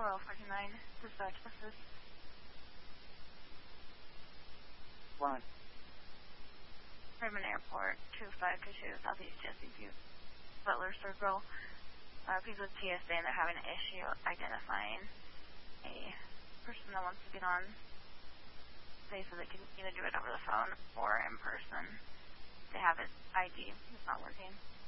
Royal 49, dispatch assist. 1. Redmond Airport, 2522, Southeast Jesse View, Butler Circle. People with TSA, and they're having an issue identifying a person that wants to get on. They said they can either do it over the phone or in person. They have his ID. It's not working.